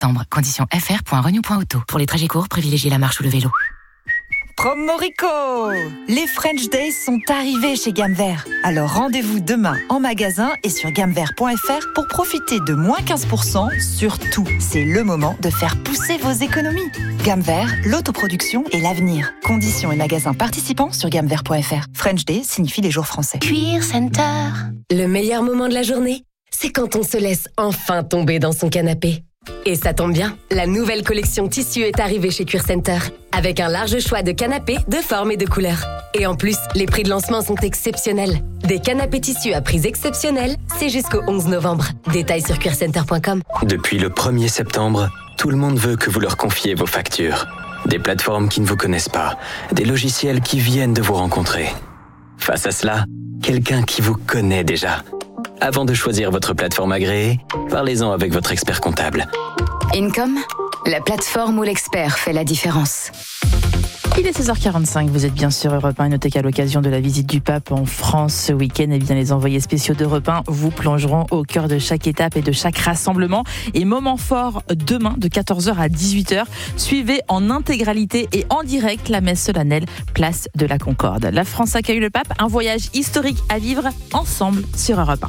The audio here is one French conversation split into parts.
septembre. Conditions fr.renew.auto. Pour les trajets courts, privilégiez la marche ou le vélo. Promorico! Les French Days sont arrivés chez Gamme Vert. Alors rendez-vous demain en magasin et sur gammevert.fr pour profiter de moins 15% sur tout. C'est le moment de faire pousser vos économies. Gamme Vert, l'autoproduction et l'avenir. Conditions et magasins participants sur gammevert.fr. French Day signifie les jours français. Cuir Center. Le meilleur moment de la journée, c'est quand on se laisse enfin tomber dans son canapé. Et ça tombe bien, la nouvelle collection tissu est arrivée chez Cuir Center, avec un large choix de canapés de formes et de couleurs. Et en plus, les prix de lancement sont exceptionnels. Des canapés tissus à prix exceptionnels, c'est jusqu'au 11 novembre. Détails sur cuircenter.com. Depuis le 1er septembre, tout le monde veut que vous leur confiez vos factures. Des plateformes qui ne vous connaissent pas, des logiciels qui viennent de vous rencontrer. Face à cela, quelqu'un qui vous connaît déjà. Avant de choisir votre plateforme agréée, parlez-en avec votre expert comptable. Income, la plateforme où l'expert fait la différence. Il est 16h45, vous êtes bien sûr Europe 1 et notez qu'à l'occasion de la visite du pape en France ce week-end, eh bien les envoyés spéciaux d'Europe 1 vous plongeront au cœur de chaque étape et de chaque rassemblement. Et moment fort demain de 14h à 18h, suivez en intégralité et en direct la messe solennelle place de la Concorde. La France accueille le pape, un voyage historique à vivre ensemble sur Europe 1.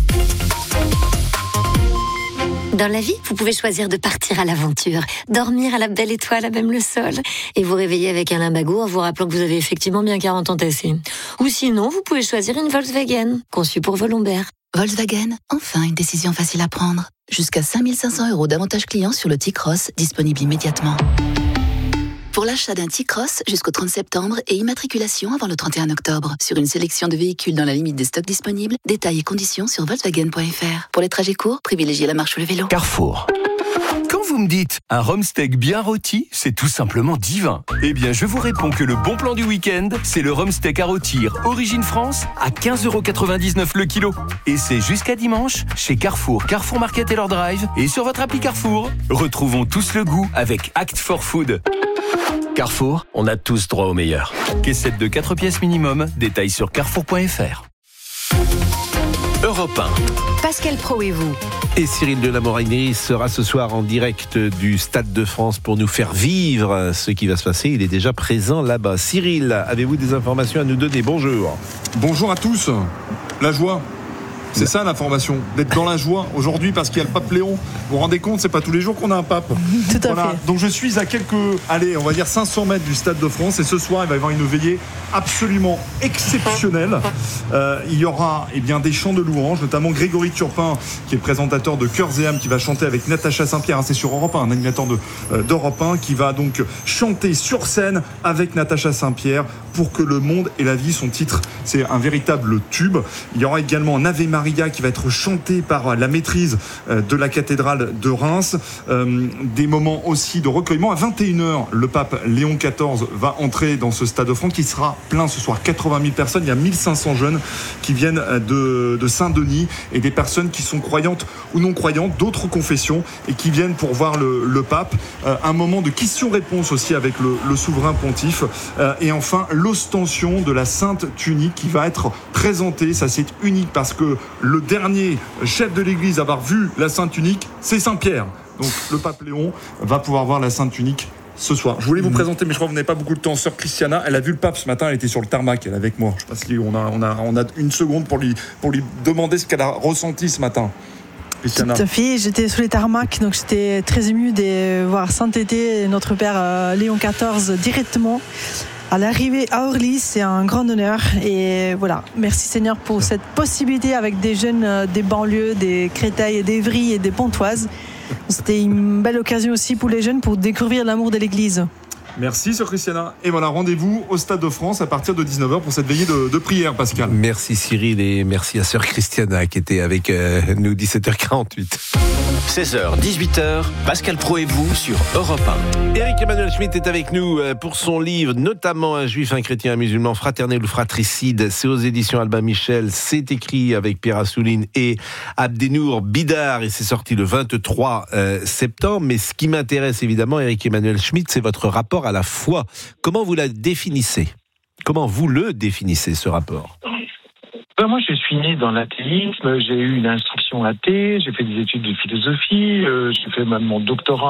Dans la vie, vous pouvez choisir de partir à l'aventure, dormir à la belle étoile à même le sol, et vous réveiller avec un limbago en vous rappelant que vous avez effectivement bien 40 ans tassés. Ou sinon, vous pouvez choisir une Volkswagen, conçue pour vos lombaires. Volkswagen, enfin une décision facile à prendre. Jusqu'à 5 500 € d'avantages clients sur le T-Cross, disponible immédiatement. Pour l'achat d'un T-Cross jusqu'au 30 septembre et immatriculation avant le 31 octobre. Sur une sélection de véhicules dans la limite des stocks disponibles, détails et conditions sur Volkswagen.fr. Pour les trajets courts, privilégiez la marche ou le vélo. Carrefour. Quand vous me dites un rhum steak bien rôti, c'est tout simplement divin. Eh bien, je vous réponds que le bon plan du week-end, c'est le rhum steak à rôtir Origine France à 15,99 € le kilo. Et c'est jusqu'à dimanche chez Carrefour, Carrefour Market et leur drive et sur votre appli Carrefour. Retrouvons tous le goût avec Act for Food. Carrefour, on a tous droit au meilleur. Caissette de 4 pièces minimum, détails sur carrefour.fr. Europe 1. Pascal Pro et vous. Et Cyril de la Morainerie sera ce soir en direct du Stade de France pour nous faire vivre ce qui va se passer. Il est déjà présent là-bas. Cyril, avez-vous des informations à nous donner ? Bonjour. Bonjour à tous. La joie. C'est ça l'information, d'être dans la joie aujourd'hui parce qu'il y a le pape Léon. Vous vous rendez compte, c'est pas tous les jours qu'on a un pape. Tout à fait. Donc je suis à quelques, on va dire 500 mètres du Stade de France et ce soir il va y avoir une veillée absolument exceptionnelle. Il y aura des chants de louanges, notamment Grégory Turpin qui est présentateur de Cœurs et âmes qui va chanter avec Natacha Saint-Pierre. C'est sur Europe 1, un animateur d'Europe 1 qui va donc chanter sur scène avec Natacha Saint-Pierre pour que le monde ait la vie. Son titre, c'est un véritable tube. Il y aura également un Ave Maria qui va être chanté par la maîtrise de la cathédrale de Reims. Des moments aussi de recueillement. À 21h, le pape Léon XIV va entrer dans ce Stade de France qui sera plein ce soir. 80 000 personnes. Il y a 1500 jeunes qui viennent de Saint-Denis et des personnes qui sont croyantes ou non croyantes, d'autres confessions et qui viennent pour voir le pape. Un moment de questions-réponses aussi avec le souverain pontife. Et enfin, l'ostension de la Sainte Tunique qui va être présentée. Ça, c'est unique parce que le dernier chef de l'église à avoir vu la Sainte Tunique, c'est Saint-Pierre. Donc le pape Léon va pouvoir voir la Sainte Tunique ce soir. Je voulais vous présenter, mais je crois que vous n'avez pas beaucoup de temps. Sœur Christiana, elle a vu le pape ce matin, elle était sur le tarmac, elle est avec moi. Je pense qu'on a une seconde pour lui demander ce qu'elle a ressenti ce matin. Christiana. Tout à fait, j'étais sur les tarmacs, donc j'étais très émue de voir sainteté notre père Léon XIV directement. À l'arrivée à Orly, c'est un grand honneur et voilà, merci Seigneur pour cette possibilité avec des jeunes des banlieues, des Créteil et d'Evry et des Pontoises. C'était une belle occasion aussi pour les jeunes pour découvrir l'amour de l'Église. Merci Sœur Christiana. Et voilà, rendez-vous au Stade de France à partir de 19h pour cette veillée de prière, Pascal. Merci Cyril et merci à Sœur Christiana qui était avec nous 17h48. 16h, 18h, Pascal Pro et vous sur Europe 1. Éric Emmanuel Schmitt est avec nous pour son livre, notamment Un juif, un chrétien, un musulman, fraternel ou fratricide. C'est aux éditions Albin Michel. C'est écrit avec Pierre Assouline et Abdenour Bidar et c'est sorti le 23 septembre. Mais ce qui m'intéresse évidemment, Éric Emmanuel Schmitt, c'est votre rapport à la foi. Comment vous la définissez ? Comment vous le définissez, ce rapport ? Moi, je suis né dans l'athéisme, j'ai eu une instruction athée, j'ai fait des études de philosophie, j'ai fait même mon doctorat